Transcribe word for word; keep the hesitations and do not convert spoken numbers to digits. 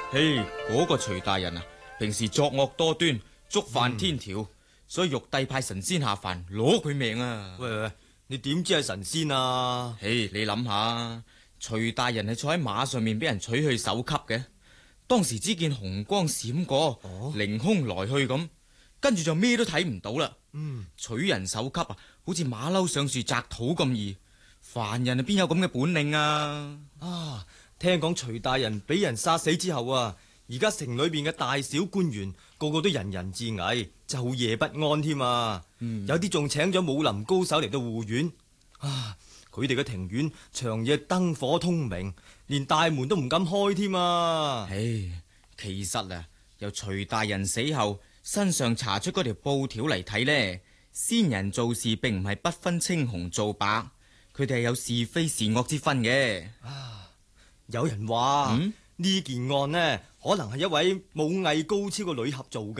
嘿，嗰個徐大人啊，平時作惡多端，觸犯天條，嗯、所以玉帝派神仙下凡攞佢命啊！ 喂喂，你點知係神仙啊？ 嘿，你諗下，徐大人係坐喺馬上面俾人取去首級嘅，當時只見紅光閃過，凌、哦、空來去咁，跟住就咩都睇唔到啦。嗯，取人首級啊，好似馬騮上樹摘土咁易，凡人啊邊有咁嘅本領啊？ 啊！聽講徐大人俾人殺死之後啊，而家城裏邊嘅大小官員個個都人人自危，晝夜不安添啊！嗯、有啲仲請咗武林高手嚟到護院啊！佢哋嘅庭院長夜燈火通明，連大門都唔敢開添啊！ 唉，其實啊，由徐大人死後身上查出嗰條布條嚟睇呢，先人做事並唔係不分青紅皂白，佢哋係有是非善惡之分嘅。 啊！有人話呢、嗯、件案呢，可能係一位武藝高超嘅女俠做嘅。